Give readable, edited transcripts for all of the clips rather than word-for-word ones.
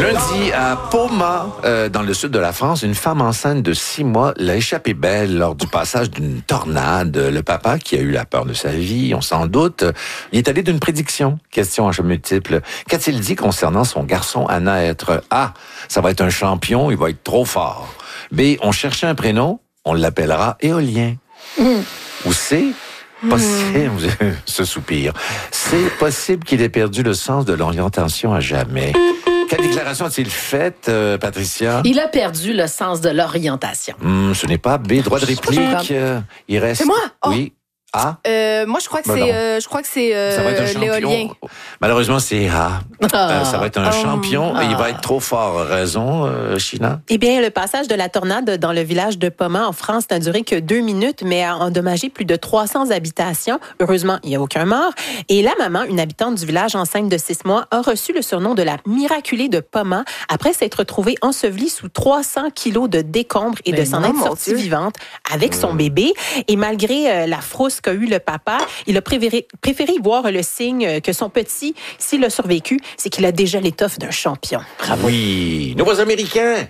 Lundi, à Poma, dans le sud de la France, une femme enceinte de 6 mois l'a échappé belle lors du passage d'une tornade. Le papa, qui a eu la peur de sa vie, on s'en doute, il est allé d'une prédiction. Question à choix multiple. Qu'a-t-il dit concernant son garçon à naître? A, ça va être un champion, il va être trop fort. B, on cherchait un prénom, on l'appellera Éolien. Ou C, possible, ce soupir, c'est possible qu'il ait perdu le sens de l'orientation à jamais. Quelle déclaration a-t-il faite, Patricia? Il a perdu le sens de l'orientation. Ce n'est pas B, droit de réplique. Il reste... C'est moi? Oh. Oui. A? Moi, je crois que c'est Ça va être un champion. l'éolien. Malheureusement, c'est A. Ça va être un champion et il va être trop fort. Raison, Sheila? Eh bien, le passage de la tornade dans le village de Poma, en France, n'a duré que 2 minutes, mais a endommagé plus de 300 habitations. Heureusement, il n'y a aucun mort. Et la maman, une habitante du village enceinte de 6 mois, a reçu le surnom de la miraculée de Poma après s'être retrouvée ensevelie sous 300 kilos de décombres et de s'en être sortie vivante avec son bébé. Et malgré la frousse qu'a eu le papa, il a préféré voir le signe que son petit, s'il a survécu, c'est qu'il a déjà l'étoffe d'un champion. Bravo. Oui. Nouveaux Américains.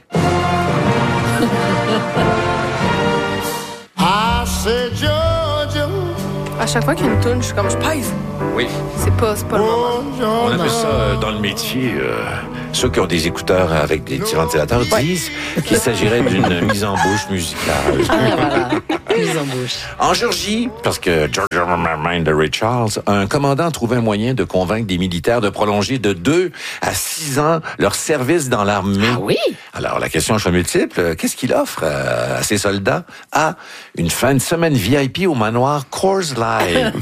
À chaque fois qu'il y a une toune, je suis comme, je pèse. Oui. C'est pas le moment. On appelle ça dans le métier, ceux qui ont des écouteurs avec des petits ventilateurs disent qu'il s'agirait d'une mise en bouche musicale. Voilà. Mise en bouche. En Géorgie, parce que Georgia Mind de Ray Charles, un commandant a trouvé un moyen de convaincre des militaires de prolonger de 2 à 6 ans leur service dans l'armée. Ah oui? Alors, la question à choix multiple, qu'est-ce qu'il offre à ses soldats? A, une fin de semaine VIP au manoir Coors Light.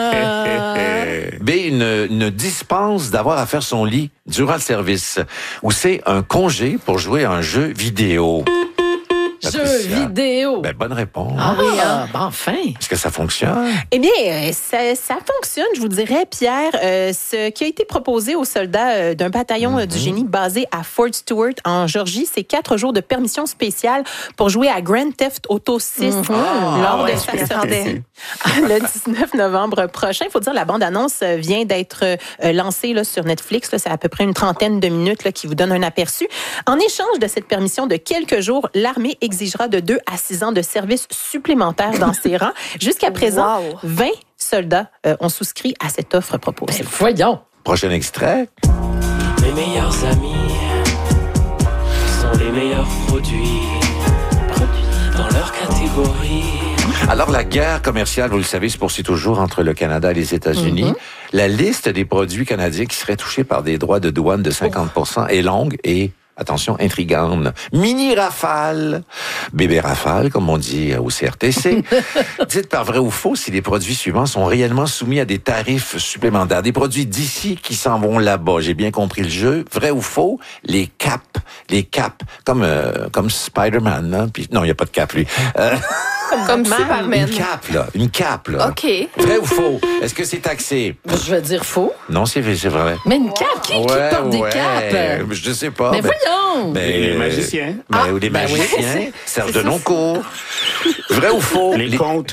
B, une dispense d'avoir à faire son lit durant le service. Ou C, un congé pour jouer à un jeu vidéo. Jeux Patricia. vidéo. Bonne réponse. Ah oui, enfin. Est-ce que ça fonctionne? Eh bien, ça fonctionne, je vous dirais, Pierre. Ce qui a été proposé aux soldats d'un bataillon du génie basé à Fort Stewart, en Géorgie, c'est 4 jours de permission spéciale pour jouer à Grand Theft Auto 6 lors de sa sortie. Le 19 novembre prochain. Il faut dire, la bande-annonce vient d'être lancée là, sur Netflix. Là, c'est à peu près une trentaine de minutes là, qui vous donne un aperçu. En échange de cette permission de quelques jours, l'armée exigera de 2 à 6 ans de service supplémentaire dans ses rangs. Jusqu'à présent, 20 soldats ont souscrit à cette offre proposée. Ben, voyons. Prochain extrait. Mes meilleurs amis sont les meilleurs produits dans leur catégorie. Alors, la guerre commerciale, vous le savez, se poursuit toujours entre le Canada et les États-Unis. La liste des produits canadiens qui seraient touchés par des droits de douane de 50% est longue et... attention, intrigante. Mini Rafale, bébé Rafale, comme on dit au CRTC. Dites par vrai ou faux si les produits suivants sont réellement soumis à des tarifs supplémentaires. Des produits d'ici qui s'en vont là-bas. J'ai bien compris le jeu. Vrai ou faux? Les caps, comme Spider-Man. Hein? Puis, non, il n'y a pas de cap, lui. Comme Superman. Une cape, là. OK. Vrai ou faux? Est-ce que c'est taxé? Je vais dire faux. Non, c'est vrai. Mais une cape? Qui porte des capes? Je sais pas. Mais voyons! Les magiciens. Ou les magiciens. Serge de Noncourt. Vrai ou faux? Les contes.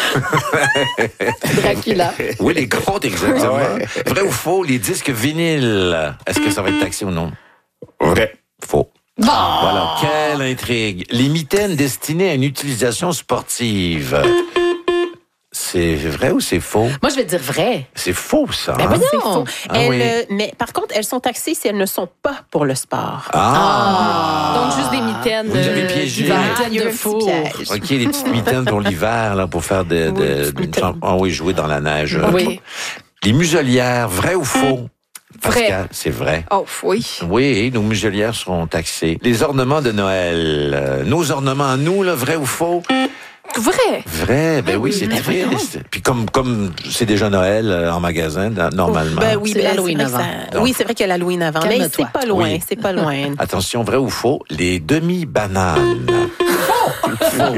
Dracula. Oui, les contes, exactement. Vrai ou faux? Les disques vinyles. Est-ce que ça va être taxé ou non? Vrai. Faux. Bon. Voilà, quelle intrigue. Les mitaines destinées à une utilisation sportive. C'est vrai ou c'est faux? Moi, je vais dire vrai. C'est faux, ça. Ben hein? C'est faux. Ah oui. Mais par contre, elles sont taxées si elles ne sont pas pour le sport. Donc, juste des mitaines. Vous nous avez piégé. d'hiver. Il y a un de petit fou. piège. OK, les petites mitaines pour l'hiver, là, pour faire jouer dans la neige. Oui. Les muselières, vrai ou faux? Pascal, c'est vrai. Oh, oui. Oui, nos muselières seront taxées. Les ornements de Noël. Nos ornements à nous, là, vrai ou faux? Vrai. Vrai, ben oui, c'est triste. Puis comme c'est déjà Noël en magasin, normalement. Ben oui, C'est l'Halloween c'est vrai que avant. ça- Oui, c'est vrai qu'il y a l'Halloween avant. Mais Calme-toi. c'est pas loin, Oui. c'est pas loin. Attention, vrai ou faux? Les demi-bananes. Faux.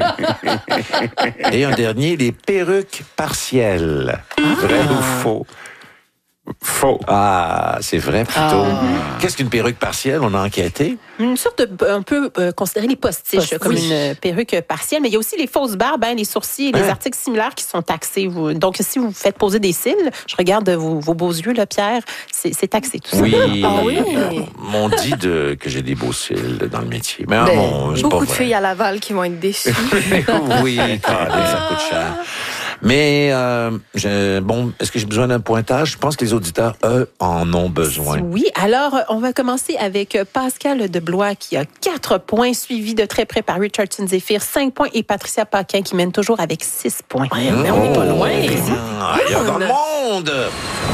Et un dernier, les perruques partielles. Vrai ou faux? Faux. Ah, c'est vrai plutôt. Qu'est-ce qu'une perruque partielle? On a enquêté. Une sorte de, on peut considérer les postiches comme une perruque partielle, mais il y a aussi les fausses barbes, les sourcils et les articles similaires qui sont taxés. Donc, si vous faites poser des cils, je regarde vos beaux yeux, là, Pierre, c'est taxé tout ça. Oui. Ah oui? M'ont dit que j'ai des beaux cils dans le métier. Mais Ben, bon, c'est pas Beaucoup de vrai. filles à Laval qui vont être déçues. Oui, ça coûte cher. Mais, est-ce que j'ai besoin d'un pointage? Je pense que les auditeurs, eux, en ont besoin. Oui, alors on va commencer avec Pascal Deblois qui a 4 points, suivi de très près par Richardson Zephyr, 5 points, et Patricia Paquin qui mène toujours avec 6 points. Mais on n'est pas loin. Ailleurs dans le monde!